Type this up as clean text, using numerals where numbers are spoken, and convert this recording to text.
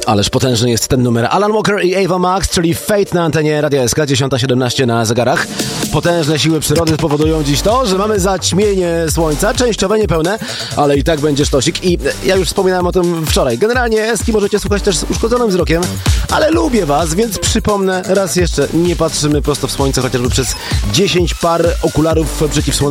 Ależ potężny jest ten numer. Alan Walker i Ava Max, czyli Fate na antenie Radia SK, 10:17 na zegarach. Potężne siły przyrody powodują dziś to, że mamy zaćmienie słońca, częściowe, niepełne, ale i tak będzie sztosik. I ja już wspominałem o tym wczoraj. Generalnie Eski możecie słuchać też z uszkodzonym wzrokiem, ale lubię was, więc przypomnę raz jeszcze, nie patrzymy prosto w słońce, chociażby przez 10 par okularów przeciwsłonecznych.